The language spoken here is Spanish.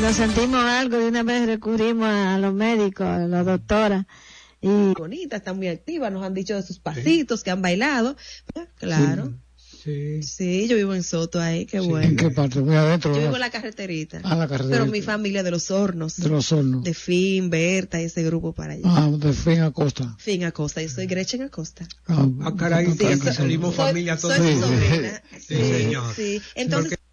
Cuando sentimos algo, de una vez recurrimos a los médicos, a las doctoras. Y bonitas, están muy activas, nos han dicho de sus pasitos, que han bailado. Claro. Sí, yo vivo en Soto ahí, qué bueno. ¿En qué parte? Muy adentro. Yo vivo en la carreterita. Ah, la carreterita. Pero mi familia de Los Hornos. De Los Hornos. De Fin, Berta y ese grupo para allá. Ah, de Fin Acosta. Fin Acosta, yo soy Gretchen Acosta. Caray, sí, salimos familia todos. Soy su sobrina. Sí, señor. Sí, entonces